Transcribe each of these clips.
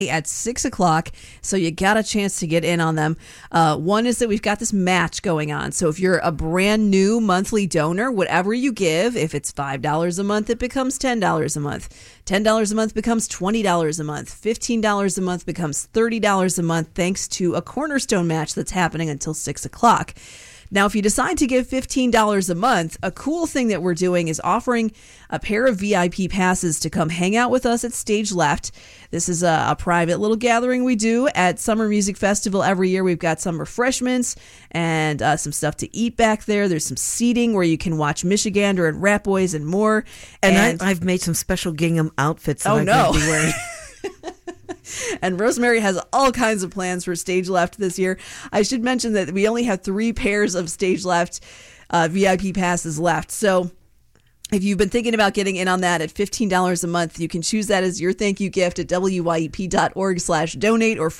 at 6 o'clock, so you got a chance to get in on them. One is that we've got this match going on. So if you're a brand new monthly donor, whatever you give, if it's $5 a month, it becomes $10 a month. $10 a month becomes $20 a month. $15 a month becomes $30 a month, thanks to a cornerstone match that's happening until 6 o'clock. Now, if you decide to give $15 a month, a cool thing that we're doing is offering a pair of VIP passes to come hang out with us at Stage Left. This is a private little gathering we do at Summer Music Festival every year. We've got some refreshments and some stuff to eat back there. There's some seating where you can watch Michigander and Rat Boys and more. And I've made some special gingham outfits that I'm going to be wearing. And Rosemary has all kinds of plans for Stage Left this year. I should mention that we only have 3 pairs of Stage Left VIP passes left. So if you've been thinking about getting in on that at $15 a month, you can choose that as your thank you gift at wyep.org/donate or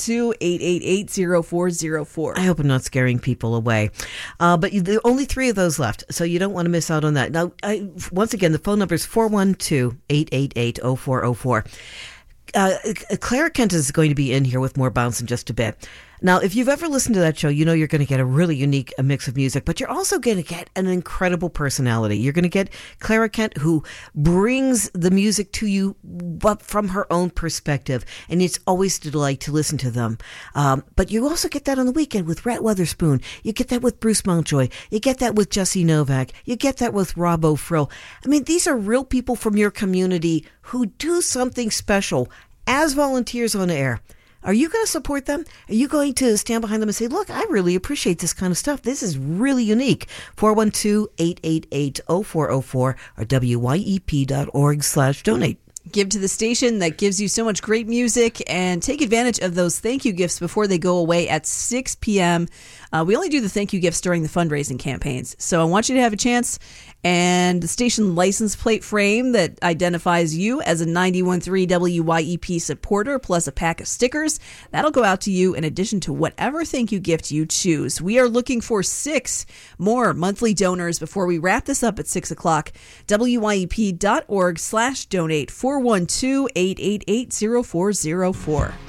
412-888-0404. I hope I'm not scaring people away. But there are only 3 of those left, so you don't want to miss out on that. Now, once again, the phone number is 412-888-0404. Clara Kent is going to be in here with more bounce in just a bit. Now, if you've ever listened to that show, you know you're going to get a really unique mix of music, but you're also going to get an incredible personality. You're going to get Clara Kent, who brings the music to you but from her own perspective, and it's always a delight to listen to them. But you also get that on the weekend with Rhett Weatherspoon. You get that with Bruce Mountjoy. You get that with Jesse Novak. You get that with Robbo Frill. I mean, these are real people from your community who do something special as volunteers on air. Are you going to support them? Are you going to stand behind them and say, look, I really appreciate this kind of stuff. This is really unique. 412-888-0404 or wyep.org/donate. Give to the station that gives you so much great music and take advantage of those thank you gifts before they go away at 6 p.m. We only do the thank you gifts during the fundraising campaigns. So I want you to have a chance. And the station license plate frame that identifies you as a 91.3 WYEP supporter, plus a pack of stickers, that'll go out to you in addition to whatever thank you gift you choose. We are looking for 6 more monthly donors before we wrap this up at 6 o'clock. wyep.org/donate 412-888-0404.